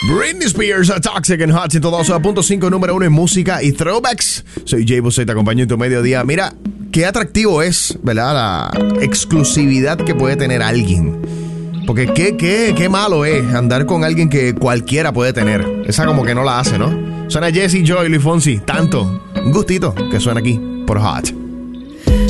Britney Spears, Toxic en Hot 102.5, número 1 en música y throwbacks. Soy Jay Bosé, te acompaño en tu mediodía. Mira, qué atractivo es, ¿verdad? La exclusividad que puede tener alguien. Porque qué malo es andar con alguien que cualquiera puede tener. Esa como que no la hace, ¿no? Suena Jessie Joy, Luis Fonsi, tanto. Un gustito que suena aquí por Hot.